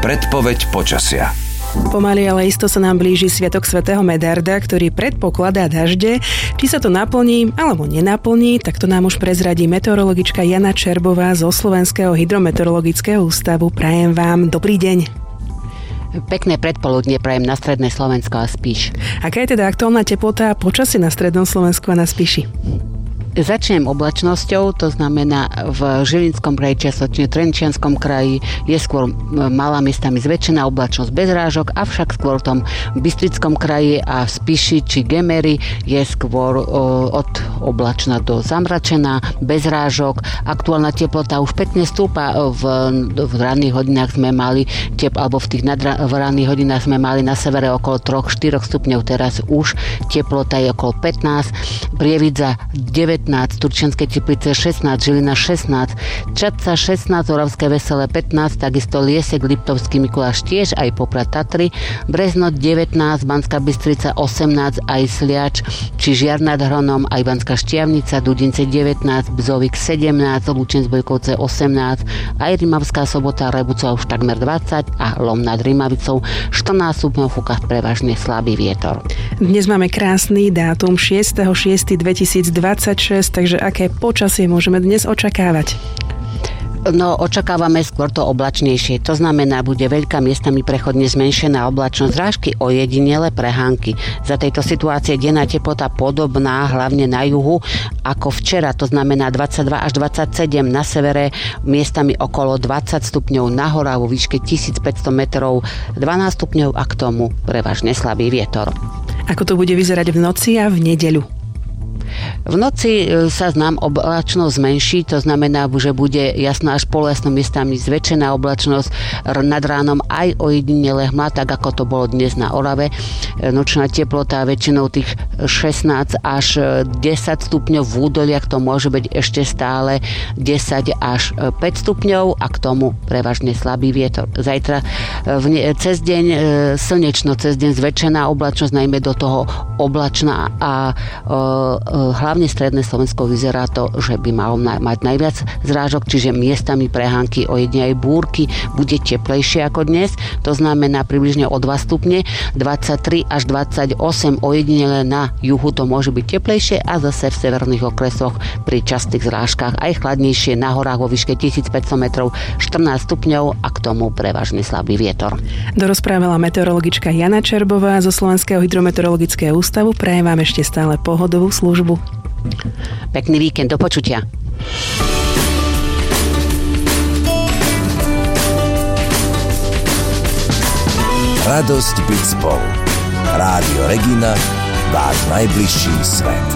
Predpoveď počasia. Pomaly, ale isto sa nám blíži Sviatok svätého Medarda, ktorý predpokladá dažde. Či sa to naplní alebo nenaplní, tak to nám už prezradí meteorologička Jana Čerbová zo Slovenského hydrometeorologického ústavu. Prajem vám dobrý deň. Pekné predpoludnie prajem na stredné Slovensko a Spiš. Aká je teda aktuálna teplota a počasie na strednom Slovensku a na Spiši? Začnem oblačnosťou, to znamená v Žilinskom kraji, čiastočne Trenčianskom kraji je skôr malá miestami zväčšená oblačnosť bez rážok, avšak skôr v tom Bystrickom kraji a v Spiši či Gemeri je skôr od oblačná do zamračená, bez rážok. Aktuálna teplota už pekne stúpa, v ranných hodinách sme mali alebo v ranných hodinách sme mali na severe okolo 3-4 stupňov, teraz už teplota je okolo 15, Prievidza 19, Turčianske Teplice 16, Žilina 16, Čadca 16, Oravské Veselé 15, takisto Liesek, Liptovský Mikuláš tiež, aj Poprad Tatry, Brezno 19, Banská Bystrica 18, aj Sliač, či Žiar nad Hronom, aj Banská Štiavnica, Dudince 19, Bzovík 17, Lučenec Bojkovce 18, aj Rimavská Sobota, Rebucová už takmer 20 a Lom nad Rimavicou 14 stupňov, fúka prevažne slabý vietor. Dnes máme krásny dátum 6.6.2026, takže aké počasie môžeme dnes očakávať? No, očakávame skôr to oblačnejšie. To znamená, bude veľká miestami prechodne zmenšená oblačnosť, zrážky ojedinele prehánky. Za tejto situácie denná teplota podobná, hlavne na juhu, ako včera. To znamená 22 až 27 na severe, miestami okolo 20 stupňov, na horách vo výške 1500 metrov 12 stupňov a k tomu prevažne slabý vietor. Ako to bude vyzerať v noci a v nedeľu? V noci sa nám oblačnosť zmenší, to znamená, že bude jasno až polojasno, miestami zväčšená oblačnosť, nad ránom aj ojedinele hmla, tak ako to bolo dnes na Orave. Nočná teplota väčšinou tých 16 až 10 stupňov, v údoliach to môže byť ešte stále 10 až 5 stupňov a k tomu prevažne slabý vietor. Zajtra cez deň slnečno, cez deň zväčšená oblačnosť, najmä do toho oblačná a hlavne stredné Slovensko vyzerá to, že by malo mať najviac zrážok, čiže miestami prehánky, ojedine aj búrky, bude teplejšie ako dnes, to znamená približne o 2 stupne, 23 až 28 ojedinele na juhu to môže byť teplejšie a zase v severných okresoch pri častých zrážkach aj chladnejšie, na horách vo výške 1500 metrov 14 stupňov a k tomu prevažne slabý vietor. Dorozprávala meteorologička Jana Čerbová zo Slovenského hydrometeorologického ústavu. Prajem vám ešte stále pohodovú službu. Pekný víkend, do počutia. Radosť byť spolu. Rádio Regina, váš najbližší svet.